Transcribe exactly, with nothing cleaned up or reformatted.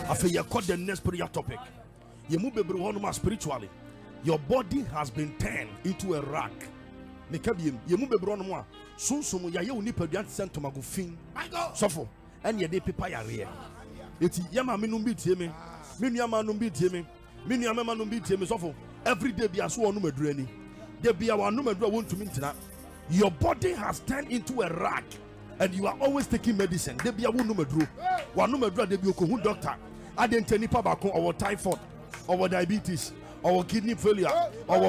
After you cut the next prayer topic, you move spiritually. Your body has been turned into a rag. You move a soon some ya you nipa diant sent to magufin. Suffer and ye de pipa ya rear. It's Yama minum beat him, Minyama num beat him, Minyama num beat him. Suffer every day be a sworn number draining. There be our number want to meet tonight. Your body has turned into a rag and you are always taking medicine. There be a one number drew. One number draw, there be a cohun doctor. I didn't tell you about our typhoid, our diabetes, our kidney failure, our